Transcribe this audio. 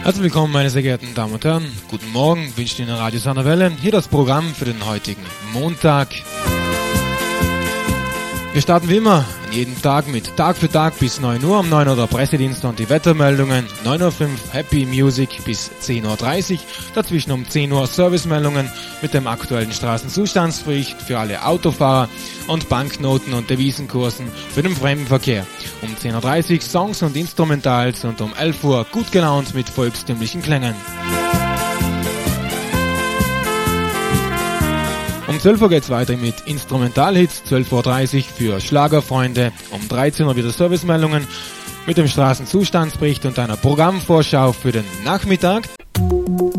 Herzlich willkommen, meine sehr geehrten Damen und Herren. Guten Morgen, wünscht Ihnen Radio Sannerwelle. Hier das Programm für den heutigen Montag. Wir starten wie immer jeden Tag mit Tag für Tag bis 9 Uhr. Um 9 Uhr der Pressedienst und die Wettermeldungen. 9.05 Uhr Happy Music bis 10.30 Uhr. Dazwischen um 10 Uhr Servicemeldungen mit dem aktuellen Straßenzustandsbericht für alle Autofahrer und Banknoten und Devisenkursen für den Fremdenverkehr. Um 10.30 Uhr Songs und Instrumentals und um 11 Uhr gut gelaunt mit volkstümlichen Klängen. Um 12 Uhr geht's weiter mit Instrumentalhits, 12.30 Uhr für Schlagerfreunde, um 13 Uhr wieder Servicemeldungen mit dem Straßenzustandsbericht und einer Programmvorschau für den Nachmittag.